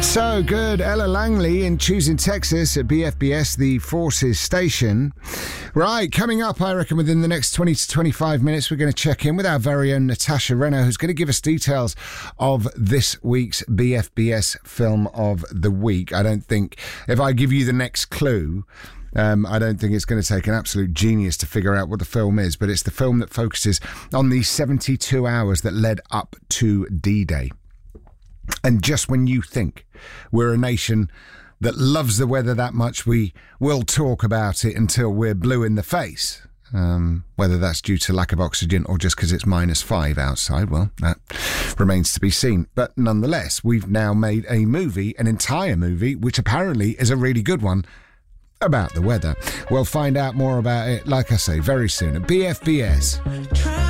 So good. Ella Langley in Choosing Texas at BFBS, the Forces station. Right, coming up, I reckon within the next 20 to 25 minutes, we're going to check in with our very own Natasha Renner, who's going to give us details of this week's BFBS film of the week. I don't think, if I give you the next clue, I don't think it's going to take an absolute genius to figure out what the film is, but it's the film that focuses on the 72 hours that led up to D-Day. And just when you think we're a nation that loves the weather that much, we will talk about it until we're blue in the face. Whether that's due to lack of oxygen or just because it's -5 outside, well, that remains to be seen. But nonetheless, we've now made a movie, an entire movie, which apparently is a really good one, about the weather. We'll find out more about it, like I say, very soon at BFBS.